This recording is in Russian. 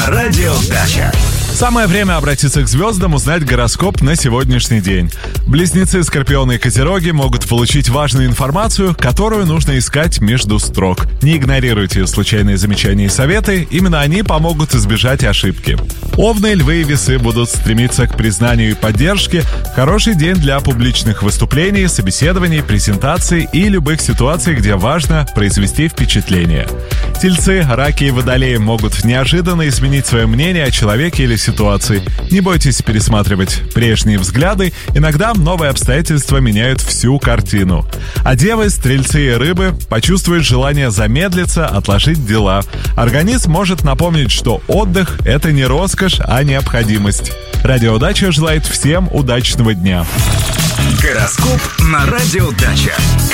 на Радио Дача. Самое время обратиться к звездам, узнать гороскоп на сегодняшний день. Близнецы, Скорпионы и Козероги могут получить важную информацию, которую нужно искать между строк. Не игнорируйте случайные замечания и советы, именно они помогут избежать ошибки. Овны, Львы и Весы будут стремиться к признанию и поддержке. Хороший день для публичных выступлений, собеседований, презентаций и любых ситуаций, где важно произвести впечатление. Тельцы, Раки и Водолеи могут неожиданно изменить свое мнение о человеке или ситуации. Не бойтесь пересматривать прежние взгляды, иногда новые обстоятельства меняют всю картину. А Девы, Стрельцы и Рыбы почувствуют желание замедлиться, отложить дела. Организм может напомнить, что отдых — это не роскошь, а необходимость. Радио Дача желает всем удачного дня. Гороскоп на Радио Дача.